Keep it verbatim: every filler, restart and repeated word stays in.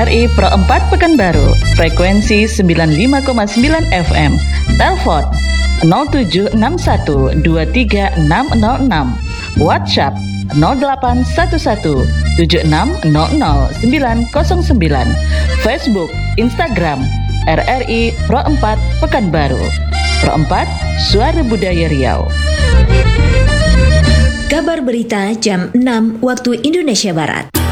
R I Pro empat Pekanbaru, frekuensi sembilan puluh lima koma sembilan F M. Telepon nol tujuh enam satu dua tiga enam nol enam. WhatsApp nol delapan satu satu tujuh enam nol nol sembilan nol sembilan. Facebook, Instagram R R I Pro empat Pekanbaru. Pro empat, Suara Budaya Riau. Kabar berita jam enam waktu Indonesia Barat.